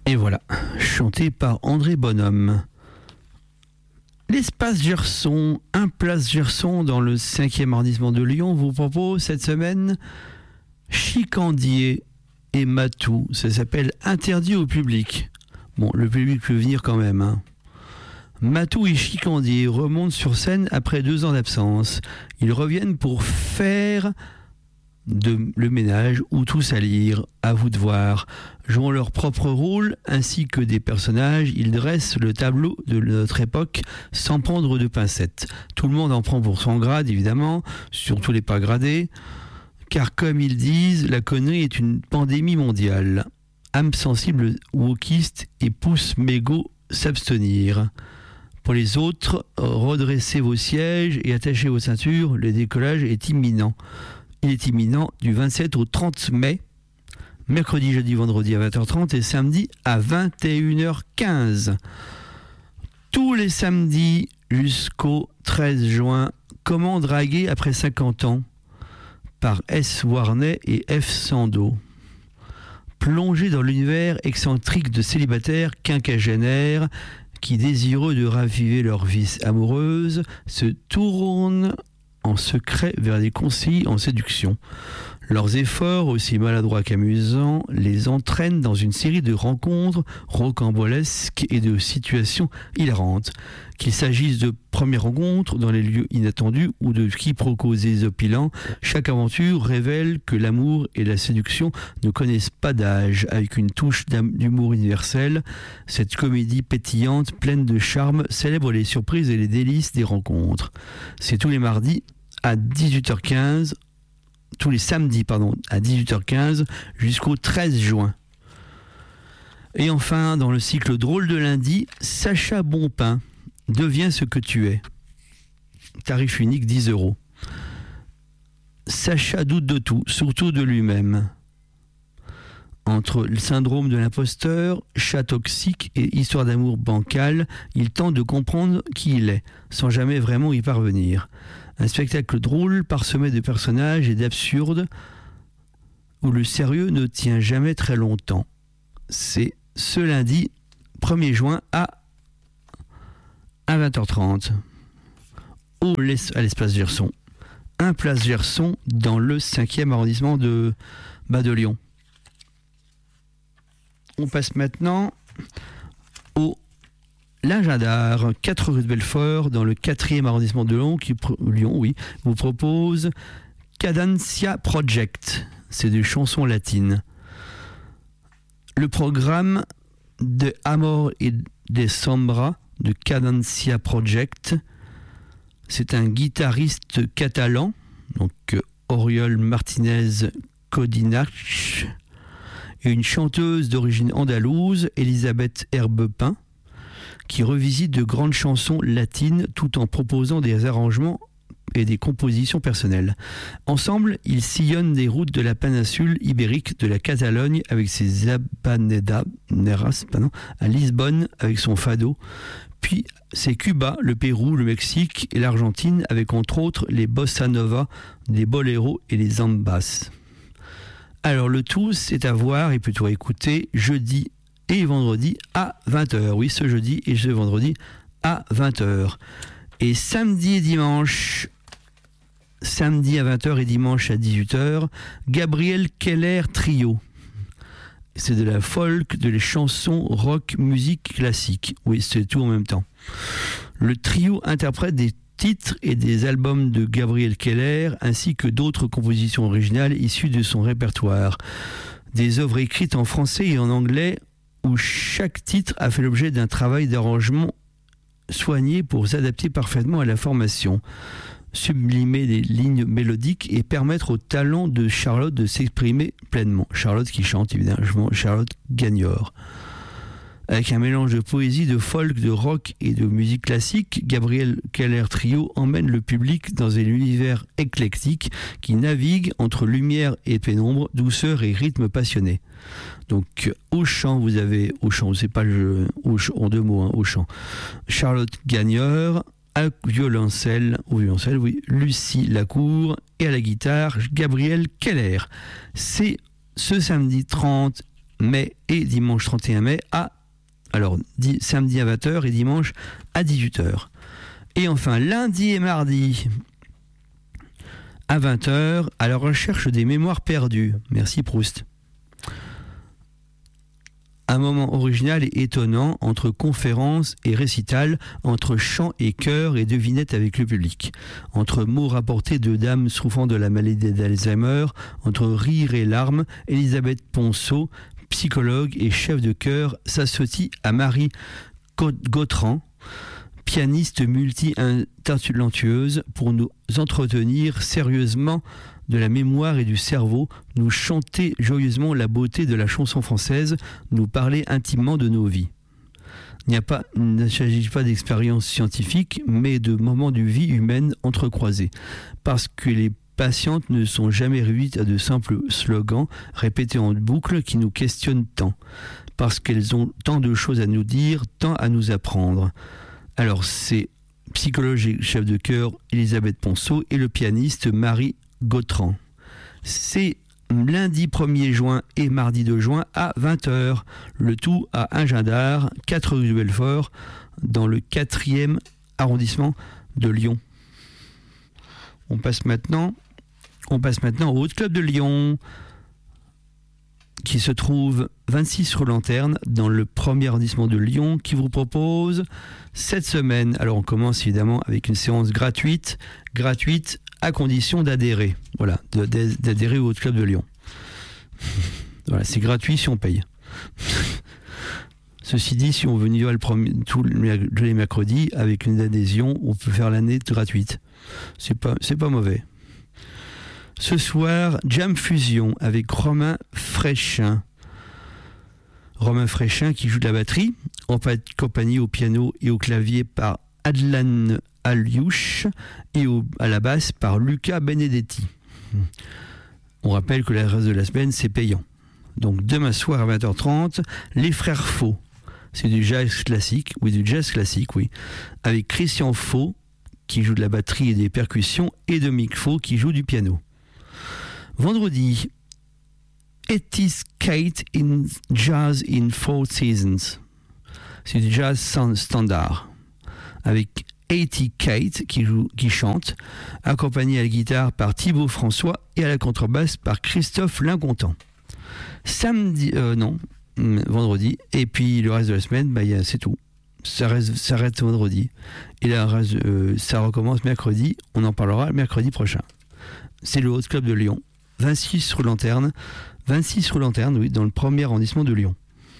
Et voilà, chanté par André Bonhomme. L'Espace Gerson, un place Gerson dans le 5e arrondissement de Lyon, vous propose cette semaine Chicandier et Matou. Ça s'appelle Interdit au public. Bon, le public peut venir quand même, hein. Matou et Chicandier remontent sur scène après 2 ans d'absence. Ils reviennent pour faire le ménage ou tout salir, à vous de voir. Jouant leur propre rôle ainsi que des personnages, ils dressent le tableau de notre époque sans prendre de pincettes. Tout le monde en prend pour son grade, évidemment, surtout les pas gradés, car comme ils disent, la connerie est une pandémie mondiale. Âme sensible wokiste et pousse mégot s'abstenir. Pour les autres, redressez vos sièges et attachez vos ceintures, le décollage est imminent. Il est imminent du 27 au 30 mai, mercredi, jeudi, vendredi à 20h30 et samedi à 21h15. Tous les samedis jusqu'au 13 juin, comment draguer après 50 ans par S. Warney et F. Sando. Plongez dans l'univers excentrique de célibataires quinquagénaires qui, désireux de raviver leur vie amoureuse, se tournent en secret vers des conseillers en séduction. Leurs efforts, aussi maladroits qu'amusants, les entraînent dans une série de rencontres rocambolesques et de situations hilarantes. Qu'il s'agisse de premières rencontres dans les lieux inattendus ou de quiproquos désopilants, chaque aventure révèle que l'amour et la séduction ne connaissent pas d'âge. Avec une touche d'humour universel, cette comédie pétillante, pleine de charme, célèbre les surprises et les délices des rencontres. C'est tous les mardis à 18h15, tous les samedis, à 18h15 jusqu'au 13 juin. Et enfin, dans le cycle Drôle de lundi, Sacha Bonpin, Deviens ce que tu es. Tarif unique 10 €. Sacha doute de tout, surtout de lui-même. Entre le syndrome de l'imposteur, chat toxique et histoire d'amour bancale, il tente de comprendre qui il est, sans jamais vraiment y parvenir. Un spectacle drôle, parsemé de personnages et d'absurdes, où le sérieux ne tient jamais très longtemps. C'est ce lundi 1er juin à 20h30 à l'Espace Gerson. Un place Gerson dans le 5e arrondissement de Lyon. On passe maintenant au L'Agenda d'Art, 4 rue de Belfort, dans le 4e arrondissement de Lyon, vous propose Cadencia Project. C'est des chansons latines. Le programme de Amor et de Sombra de Cadencia Project, c'est un guitariste catalan, donc Oriol Martinez Codinac, et une chanteuse d'origine andalouse, Elisabeth Herbepin, qui revisite de grandes chansons latines tout en proposant des arrangements et des compositions personnelles. Ensemble, ils sillonnent des routes de la péninsule ibérique, de la Catalogne avec ses habaneras, à Lisbonne avec son fado, puis c'est Cuba, le Pérou, le Mexique et l'Argentine avec entre autres les bossa nova, les boléros et les zambas. Alors le tout, c'est à voir et plutôt à écouter jeudi et vendredi à 20h. Oui, ce jeudi et ce vendredi à 20h. Et samedi et dimanche, samedi à 20h et dimanche à 18h, Gabriel Keller Trio. C'est de la folk, de les chansons rock, musique classique. Oui, c'est tout en même temps. Le trio interprète des titres et des albums de Gabriel Keller, ainsi que d'autres compositions originales issues de son répertoire. Des œuvres écrites en français et en anglais, où chaque titre a fait l'objet d'un travail d'arrangement soigné pour s'adapter parfaitement à la formation, sublimer des lignes mélodiques et permettre au talent de Charlotte de s'exprimer pleinement. Charlotte qui chante évidemment, Charlotte Gagnor. Avec un mélange de poésie, de folk, de rock et de musique classique, Gabriel Keller Trio emmène le public dans un univers éclectique qui navigue entre lumière et pénombre, douceur et rythme passionné. Donc au chant, vous avez c'est pas le en 2 mots, au chant, Charlotte Gagneur, au violoncelle, Lucie Lacour, et à la guitare, Gabriel Keller. C'est ce samedi 30 mai et dimanche 31 mai samedi à 20h et dimanche à 18h. Et enfin, lundi et mardi à 20h, à la recherche des mémoires perdues. Merci Proust. Un moment original et étonnant entre conférences et récital, entre chant et chœur et devinette avec le public, entre mots rapportés de dames souffrant de la maladie d'Alzheimer, entre rire et larmes, Elisabeth Ponceau, psychologue et chef de chœur, s'associe à Marie Gautran, pianiste multi-talentueuse, pour nous entretenir sérieusement de la mémoire et du cerveau, nous chanter joyeusement la beauté de la chanson française, nous parler intimement de nos vies. Il ne s'agit pas d'expériences scientifiques, mais de moments de vie humaine entrecroisés, parce que les patientes ne sont jamais réduites à de simples slogans répétés en boucle qui nous questionnent tant, parce qu'elles ont tant de choses à nous dire, tant à nous apprendre. Alors c'est psychologue et chef de chœur Elisabeth Ponceau et le pianiste Marie Gautran. C'est lundi 1er juin et mardi 2 juin à 20h, le tout à Agen-d'Arc, 4 rue de Belfort, dans le 4e arrondissement de Lyon. On passe maintenant au Haut Club de Lyon, qui se trouve 26 rue Lanterne, dans le 1er arrondissement de Lyon, qui vous propose cette semaine. Alors on commence évidemment avec une séance gratuite à condition d'adhérer. Voilà, d'adhérer au Haut Club de Lyon. Voilà, c'est gratuit si on paye. Ceci dit, si on veut venir tous les mercredis avec une adhésion, on peut faire l'année gratuite. C'est pas mauvais. Ce soir, Jam Fusion avec Romain Fréchin. Romain Fréchin qui joue de la batterie, accompagné au piano et au clavier par Adlan Aliouche et à la basse par Luca Benedetti. On rappelle que le reste de la semaine, c'est payant. Donc demain soir à 20h30, les Frères Faux. C'est du jazz classique, oui, avec Christian Faux qui joue de la batterie et des percussions et Dominique Faux qui joue du piano. Vendredi, It is Kate in Jazz in Four Seasons. C'est du jazz standard avec A.T. Kate qui chante, accompagné à la guitare par Thibaut François et à la contrebasse par Christophe Lincontant. Vendredi, et puis le reste de la semaine, c'est tout. Ça reste vendredi. Et là, ça recommence mercredi. On en parlera mercredi prochain. C'est le Haut Club de Lyon, 26 rue Lanterne, oui, dans le 1er arrondissement de Lyon.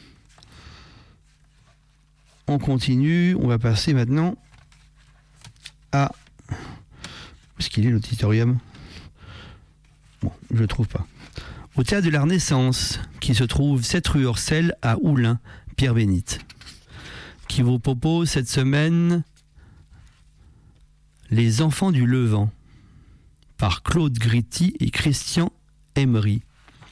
On continue, on va passer maintenant à... Où est-ce qu'il est l'auditorium ? Bon, je ne le trouve pas. Au Théâtre de la Renaissance, qui se trouve 7 rue Orcel à Oulin, Pierre-Bénite, qui vous propose cette semaine Les Enfants du Levant, par Claude Gritti et Christian Emery.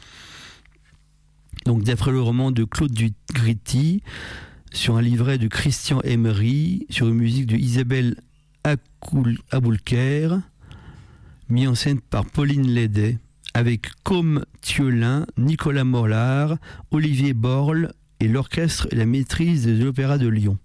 Donc d'après le roman de Claude Gritti, sur un livret de Christian Emery, sur une musique de Isabelle Aboulker, mis en scène par Pauline Lédet, avec Côme Thiolin, Nicolas Mollard, Olivier Borle et l'orchestre et la maîtrise de l'Opéra de Lyon.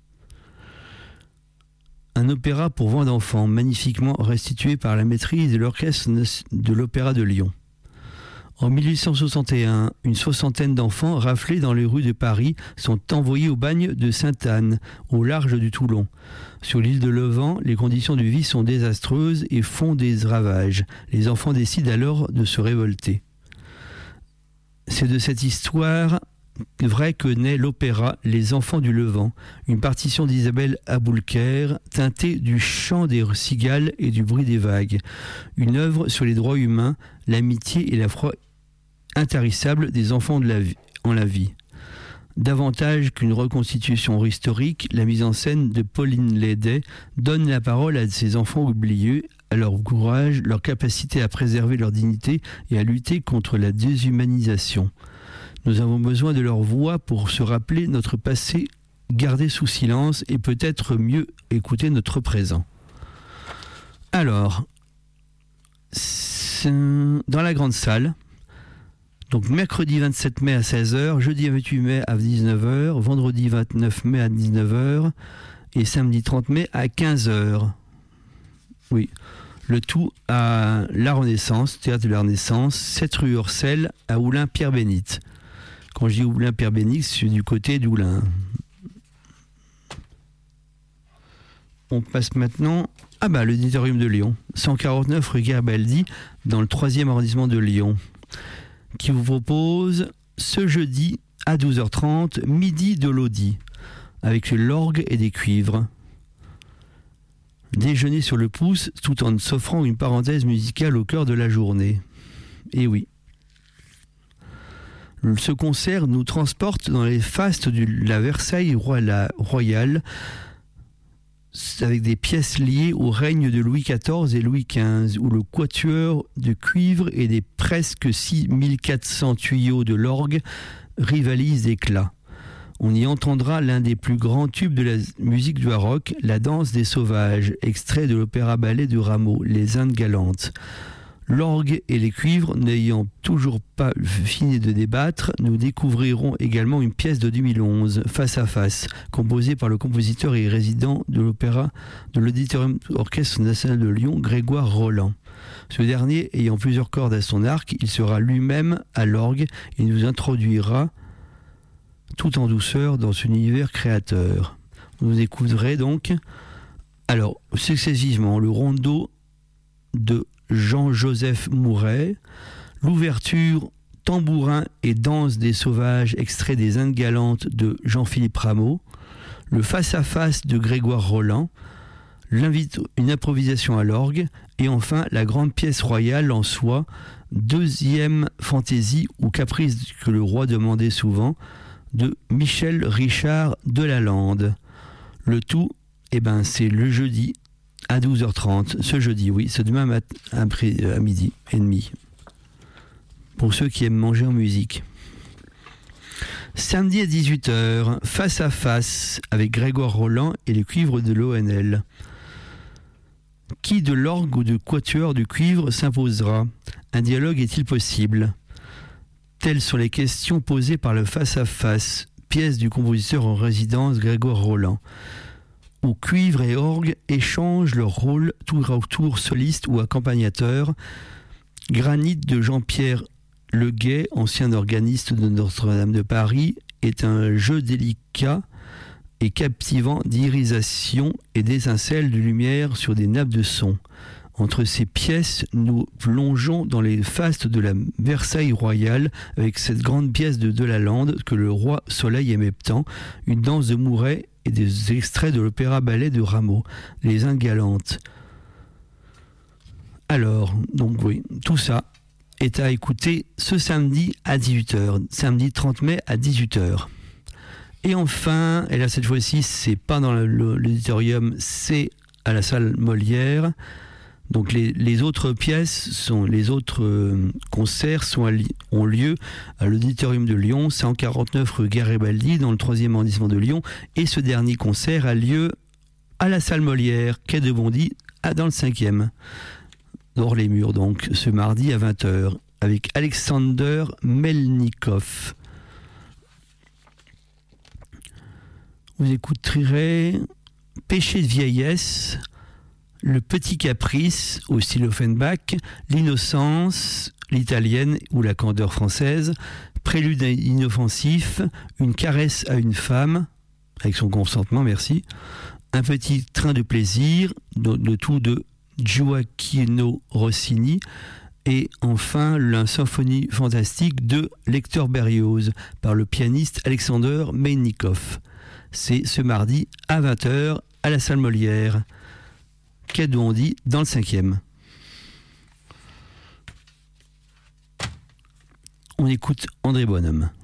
Un opéra pour voix d'enfants, magnifiquement restitué par la maîtrise de l'orchestre de l'Opéra de Lyon. En 1861, une soixantaine d'enfants raflés dans les rues de Paris sont envoyés au bagne de Sainte-Anne, au large du Toulon. Sur l'île de Levant, les conditions de vie sont désastreuses et font des ravages. Les enfants décident alors de se révolter. C'est de cette histoire vraie que naît l'opéra Les Enfants du Levant, une partition d'Isabelle Aboulker teintée du chant des cigales et du bruit des vagues. Une œuvre sur les droits humains, l'amitié et la foi intarissable des enfants en la vie. Davantage qu'une reconstitution historique, la mise en scène de Pauline Lédet donne la parole à ces enfants oubliés, à leur courage, leur capacité à préserver leur dignité et à lutter contre la déshumanisation. Nous avons besoin de leur voix pour se rappeler notre passé, garder sous silence et peut-être mieux écouter notre présent. Alors, dans la grande salle, Donc mercredi 27 mai à 16h, jeudi 28 mai à 19h, vendredi 29 mai à 19h et samedi 30 mai à 15h. Oui, le tout à la Renaissance, théâtre de la Renaissance, 7 rue Orcel à Oulin-Pierre-Bénite. Quand je dis Oulin-Pierre-Bénite, c'est du côté d'Oulin. On passe maintenant l'auditorium de Lyon, 149 rue Garibaldi, dans le 3e arrondissement de Lyon, qui vous propose ce jeudi à 12h30, midi de l'Audi, avec l'orgue et des cuivres. Déjeuner sur le pouce, tout en s'offrant une parenthèse musicale au cœur de la journée. Et oui. Ce concert nous transporte dans les fastes de la Versailles royale, avec des pièces liées au règne de Louis XIV et Louis XV, où le quatuor de cuivre et des presque 6400 tuyaux de l'orgue rivalisent d'éclat. On y entendra l'un des plus grands tubes de la musique du baroque, La danse des sauvages, extrait de l'opéra-ballet de Rameau, Les Indes galantes. L'orgue et les cuivres n'ayant toujours pas fini de débattre, nous découvrirons également une pièce de 2011, Face à face, composée par le compositeur et résident de l'opéra de l'Auditorium Orchestre National de Lyon, Grégoire Roland. Ce dernier ayant plusieurs cordes à son arc, il sera lui-même à l'orgue et nous introduira tout en douceur dans son univers créateur. Vous découvrirez donc, successivement, le rondo de Jean-Joseph Mouret, l'ouverture Tambourin et danse des sauvages, extrait des Indes galantes de Jean-Philippe Rameau, le face-à-face de Grégoire Roland, une improvisation à l'orgue, et enfin la grande pièce royale en soie, deuxième fantaisie ou caprice que le roi demandait souvent, de Michel Richard Delalande. Le tout, c'est le jeudi à 12h30, ce jeudi, oui, c'est demain à midi et demi, pour ceux qui aiment manger en musique. Samedi à 18h, face à face avec Grégoire Roland et les cuivres de l'ONL. Qui de l'orgue ou de quatuor du cuivre s'imposera? Un dialogue est-il possible? Telles sont les questions posées par le face à face, pièce du compositeur en résidence Grégoire Roland, où cuivre et orgue échangent leur rôle tour à tour soliste ou accompagnateur. Granit de Jean-Pierre Leguet, ancien organiste de Notre-Dame de Paris, est un jeu délicat et captivant d'irisation et d'étincelles de lumière sur des nappes de son. Entre ces pièces, nous plongeons dans les fastes de la Versailles royale avec cette grande pièce de Delalande que le roi Soleil aimait tant, une danse de Mouret et des extraits de l'opéra-ballet de Rameau, Les Indes galantes. Alors, donc oui, tout ça est à écouter ce samedi à 18h, samedi 30 mai à 18h. Et enfin, et là cette fois-ci, c'est pas dans l'auditorium, c'est à la salle Molière. Donc les autres pièces, les autres concerts ont lieu à l'Auditorium de Lyon, 149 rue Garibaldi, dans le 3e arrondissement de Lyon. Et ce dernier concert a lieu à la salle Molière, quai de Bondy, dans le 5e. Hors les murs, donc, ce mardi à 20h, avec Alexander Melnikov. Vous écouterez Péché de vieillesse, Le petit caprice au style Offenbach, L'innocence, l'italienne ou la candeur française, Prélude inoffensif, Une caresse à une femme, avec son consentement, merci, Un petit train de plaisir, le tout de Gioacchino Rossini, et enfin la symphonie fantastique de Lecteur Berlioz par le pianiste Alexander Melnikov. C'est ce mardi à 20h à la salle Molière, quai de Bondy, dans le 5e. On écoute André Bonhomme.